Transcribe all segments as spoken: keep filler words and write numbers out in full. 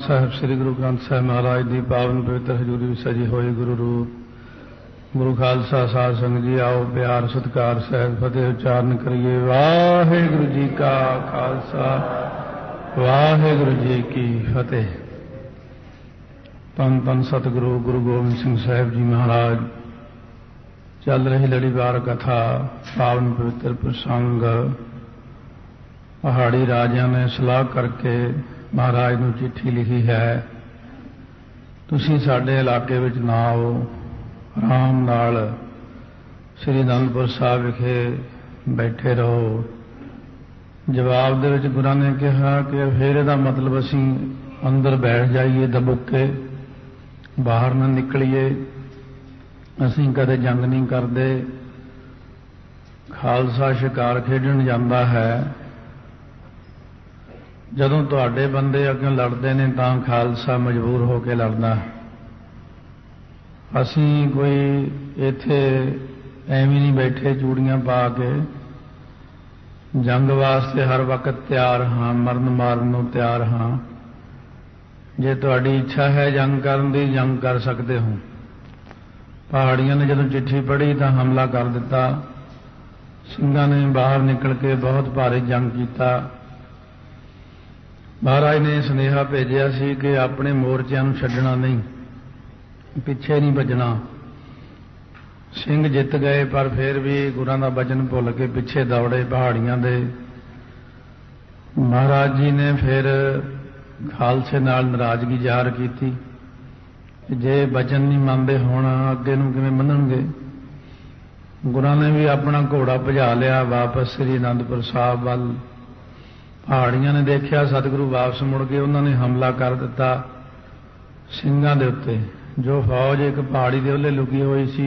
साहब श्री गुरु ग्रंथ साहब महाराज की पावन पवित्र हजूरी में सजी होई गुरु रूप गुरु खालसा साध संगत जी आओ प्यार सत्कार सहज फतेह उच्चारण करिए। वाहिगुरु जी का खालसा वाहिगुरु जी की फतेह। तन तन सतगुरु गुरु गोबिंद सिंह साहब जी महाराज चल रही लड़ीवार कथा पावन पवित्र प्रसंग पहाड़ी राजियां ने सलाह करके महाराज नूं चिट्ठी लिखी है। तुसीं साडे इलाके विच ना आओ, आराम नाल श्री आनंदपुर साहब विखे बैठे रहो। जवाब दे विच गुरां ने कहा कि फिर इहदा मतलब असीं अंदर बैठ जाइए दबुक के, बाहर ना निकलीए, असीं कदे जंग नहीं करदे। खालसा शिकार खेडण जांदा है, जदों तुहाडे बंदे अगे लड़ते ने तां खालसा मजबूर होकर लड़दा। असीं कोई इत्थे एवें नहीं बैठे चूड़ियां पा के, जंग वास्ते हर वक्त तैयार हाँ, मरन मारन नूं तैयार हाँ। जे तुहाडी इच्छा है जंग करन दी, जंग कर सकते हो। पहाड़ियां ने जदों चिट्ठी पढ़ी तां हमला कर दिता। ਸਿੰਘਾਂ ने बाहर निकल के बहुत भारी जंग किया। महाराज ने सुनेहा भेजिया सी कि अपने मोर्चिਆਂ ਨੂੰ ਛੱਡਣਾ नहीं, पिछे नहीं भजना। सिंह जित गए पर फिर भी गुरां दा वचन भुल के पिछे दौड़े पहाड़ियां दे। महाराज जी ने फिर खालसे नाल नाराजगी ਜ਼ਾਹਰ की, जे वचन नहीं मानते होण अगे नूं किवें मन्नणगे। गुरां ने भी अपना घोड़ा भजा लिया वापस श्री आनंदपुर साहब वाल। पहाड़ियां ने देखा सतगुरु वापस मुड़ गए, उन्होंने हमला कर दिता ਸਿੰਘਾਂ ਦੇ उत्ते। जो फौज एक पहाड़ी के ओले लुकी हुई सी,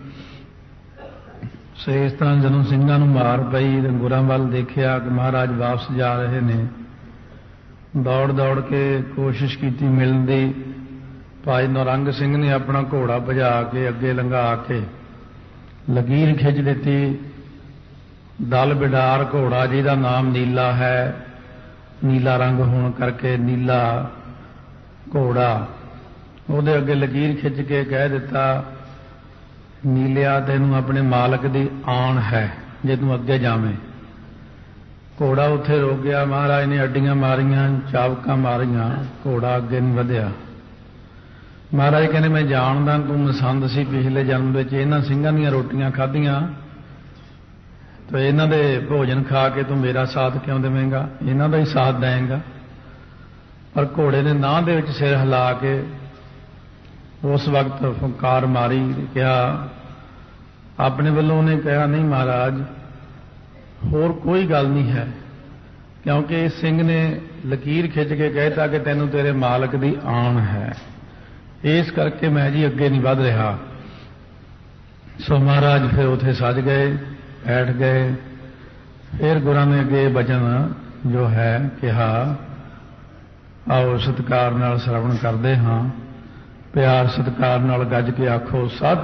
सो इस तरह जदों ਸਿੰਘਾਂ नूं मार पई ते गुरां वाल देखा कि महाराज वापस जा रहे ने। दौड़ दौड़ के कोशिश की मिलण दी। भाई नौरंग सिंह ने अपना घोड़ा भजा के अगे लंघा के लकीर खिंच दी। दल बिडार घोड़ा जिहदा नाम नीला है, नीला रंग होने करके नीला घोड़ा, ਉਹਦੇ अगे लकीर खिंच के कह दिता, नीलिया तैनूं अपने मालक की आण है जे तूं अगे जावें। घोड़ा उत्थे रुक गया। महाराज ने अड्डियां मारियां, चाबकां मारियां, घोड़ा अगे नहीं वधिया। महाराज कहने मैं जानदा तूं मसंद सी पिछले जन्म विच इन्हां ਸਿੰਘਾਂ ਦੀਆਂ रोटियां खाधियां, तो इन्हां दे भोजन खा के तूं मेरा साथ क्यों देवेंगा, इन्हां दा ही साथ देंगा। पर घोड़े ने नाह दे विच सिर हिला के उस वक्त फुंकार मारी, कहा अपने वालों ने कहा नहीं महाराज होर कोई गल नहीं है, क्योंकि इस सिंह ने लकीर खिंच के कहता कि तैनूं तेरे मालक की आण है, इस करके मैं जी अगे नहीं वध रहा। सो महाराज फिर उथे सज गए, बैठ गए। फिर गुरां ने अगे वचन जो है कहा, आओ सत्कार नाल श्रवण करते हाँ। प्यार सत्कार नाल गज के आखो सत